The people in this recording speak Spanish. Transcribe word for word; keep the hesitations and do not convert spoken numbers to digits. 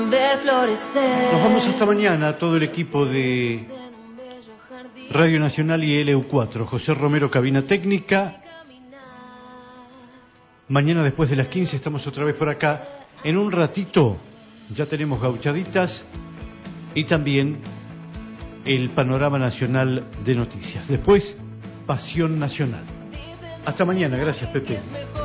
ver florecer. Nos vamos hasta mañana, todo el equipo de Radio Nacional y L U cuatro. José Romero, cabina técnica. Mañana después de las quince estamos otra vez por acá. En un ratito ya tenemos gauchaditas y también el panorama nacional de noticias. Después, Pasión Nacional. Hasta mañana, gracias Pepe.